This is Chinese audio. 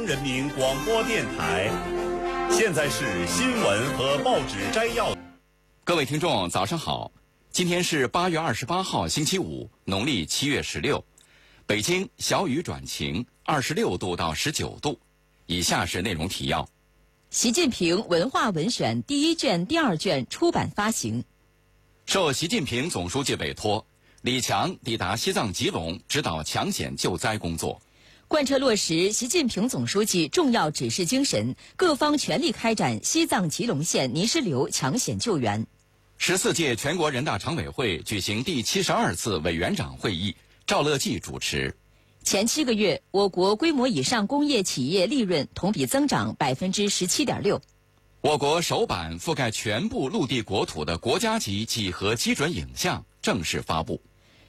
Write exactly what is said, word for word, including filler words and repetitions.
人民广播电台。现在是新闻和报纸摘要。 各位听众，早上好！今天是八月二十八号，星期五，农历七月十六。北京小雨转晴，二十六度到十九度。以下是内容提要： 习近平文化文选第一卷、第二卷出版发行。 受习近平总书记委托，李强抵达西藏吉隆，指导抢险救灾工作。 贯彻落实习近平总书记重要指示精神，各方全力开展西藏吉隆县泥石流抢险救援。 十四届全国人大常委会举行第七十二次委员长会议，赵乐际主持。 前七个月，我国规模以上工业企业利润同比增长百分之十七点六。 我国首版覆盖全部陆地国土的国家级几何基准影像正式发布。